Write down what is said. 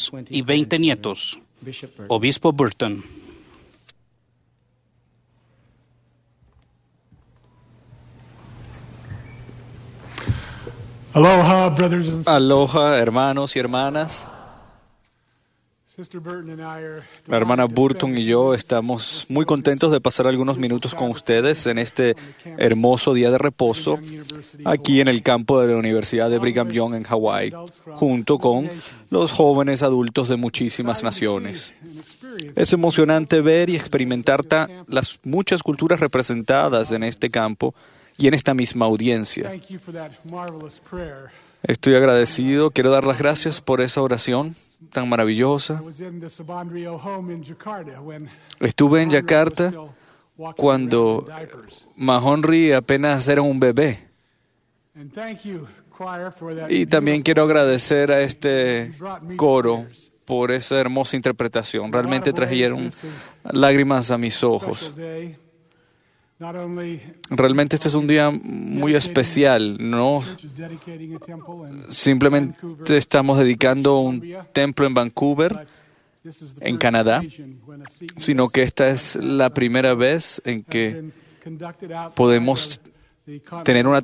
y 20 nietos. Obispo Burton. Aloha, brothers and sisters. Aloha, hermanos y hermanas. La hermana Burton y yo estamos muy contentos de pasar algunos minutos con ustedes en este hermoso día de reposo aquí en el campo de la Universidad de Brigham Young en Hawái, junto con los jóvenes adultos de muchísimas naciones. Es emocionante ver y experimentar las muchas culturas representadas en este campo y en esta misma audiencia. Estoy agradecido, quiero dar las gracias por esa oración tan maravillosa. Estuve en Yakarta cuando Mahonri apenas era un bebé. Y también quiero agradecer a este coro por esa hermosa interpretación. Realmente trajeron lágrimas a mis ojos. Realmente este es un día muy especial. No simplemente estamos dedicando un templo en Vancouver, en Canadá, sino que esta es la primera vez en que podemos tener una